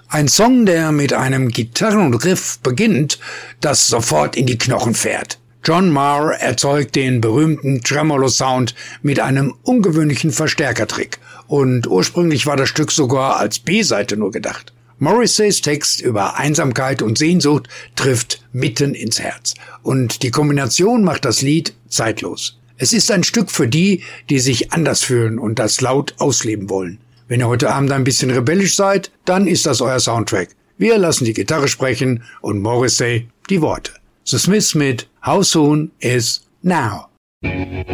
Ein Song, der mit einem Gitarrenriff beginnt, das sofort in die Knochen fährt. John Marr erzeugt den berühmten Tremolo-Sound mit einem ungewöhnlichen Verstärkertrick. Und ursprünglich war das Stück sogar als B-Seite nur gedacht. Morrisseys Text über Einsamkeit und Sehnsucht trifft mitten ins Herz. Und die Kombination macht das Lied zeitlos. Es ist ein Stück für die, die sich anders fühlen und das laut ausleben wollen. Wenn ihr heute Abend ein bisschen rebellisch seid, dann ist das euer Soundtrack. Wir lassen die Gitarre sprechen und Morrissey die Worte. The Smiths mit How Soon Is Now.